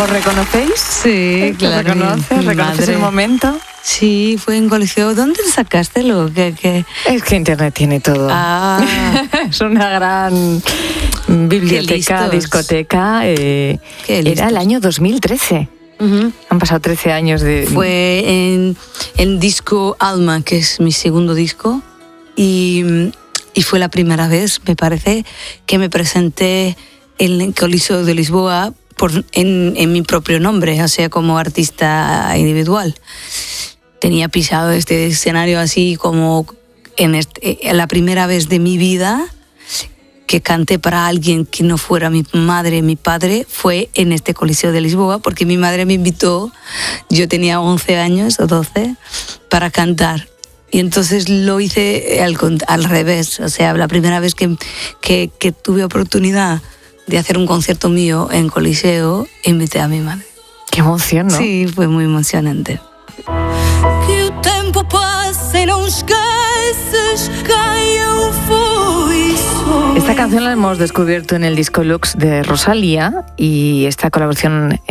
¿Os reconocéis? Sí, claro. ¿Reconoces el momento? Sí, fue en colegio. ¿Dónde sacaste lo que...? Es que Internet tiene todo. Es una gran biblioteca, discoteca. Era el año 2013. Uh-huh. Han pasado 13 años de... Fue en disco Alma, que es mi segundo disco, y fue la primera vez, me parece, que me presenté en el Coliseo de Lisboa en mi propio nombre, o sea, como artista individual. Tenía pisado este escenario así como la primera vez de mi vida que canté para alguien que no fuera mi madre, mi padre, fue en este Coliseo de Lisboa, porque mi madre me invitó, yo tenía 11 años o 12, para cantar. Y entonces lo hice al revés, o sea, la primera vez que tuve oportunidad de hacer un concierto mío en Coliseo, invité a mi madre. ¡Qué emoción!, ¿no? Sí, fue muy emocionante. Que o tempo pase e não esqueces quem eu fui. Esta canción la hemos descubierto en el disco Lux de Rosalía y esta colaboración